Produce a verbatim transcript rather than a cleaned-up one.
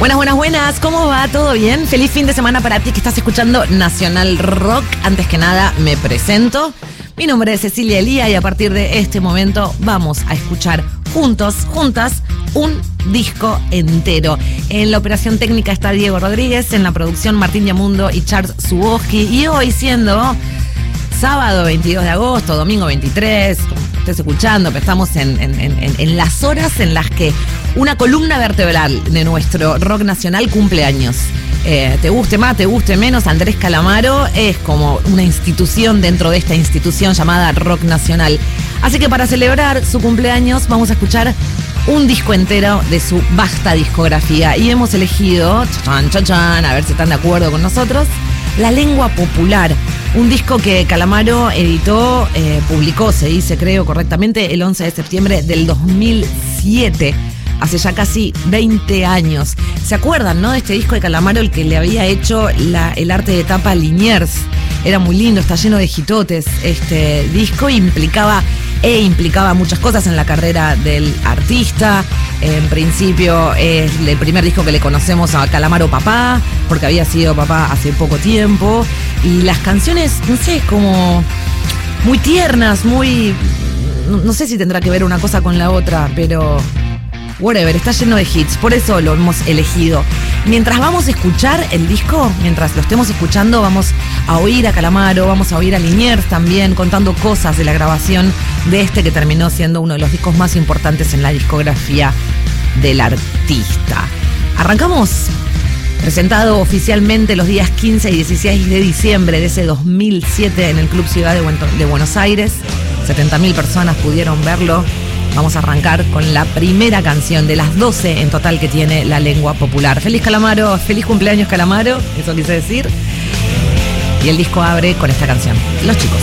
Buenas, buenas, buenas. ¿Cómo va? ¿Todo bien? Feliz fin de semana para ti que estás escuchando Nacional Rock. Antes que nada, me presento. Mi nombre es Cecilia Elía y a partir de este momento vamos a escuchar juntos, juntas, un disco entero. En la operación técnica está Diego Rodríguez, en la producción Martín Yamundo y Charles Zuboski. Y hoy, siendo sábado veintidós de agosto, domingo veintitrés, como estés escuchando, pero estamos en, en, en, en las horas en las que una columna vertebral de nuestro rock nacional cumple años. Eh, te guste más, te guste menos, Andrés Calamaro es como una institución dentro de esta institución llamada Rock Nacional. Así que para celebrar su cumpleaños vamos a escuchar un disco entero de su vasta discografía. Y hemos elegido, chan, chan, chan, a ver si están de acuerdo con nosotros, La Lengua Popular. Un disco que Calamaro editó, eh, publicó, se dice, creo correctamente, el once de septiembre del dos mil siete. Hace ya casi veinte años. ¿Se acuerdan, no? De este disco de Calamaro, el que le había hecho la, el arte de tapa a Liniers. Era muy lindo, está lleno de jitotes. Este disco implicaba e implicaba muchas cosas en la carrera del artista. En principio es el primer disco que le conocemos a Calamaro papá, porque había sido papá hace poco tiempo. Y las canciones, no sé, como muy tiernas, muy... No, no sé si tendrá que ver una cosa con la otra, pero... whatever, está lleno de hits, por eso lo hemos elegido. Mientras vamos a escuchar el disco, mientras lo estemos escuchando, vamos a oír a Calamaro, vamos a oír a Liniers también, contando cosas de la grabación de este que terminó siendo uno de los discos más importantes en la discografía del artista. Arrancamos, presentado oficialmente los días quince y dieciséis de diciembre de ese dos mil siete en el Club Ciudad de Buenos Aires. setenta mil personas pudieron verlo. Vamos a arrancar con la primera canción de las doce en total que tiene La Lengua Popular. Feliz Calamaro, feliz cumpleaños Calamaro, eso quise decir. Y el disco abre con esta canción, Los Chicos.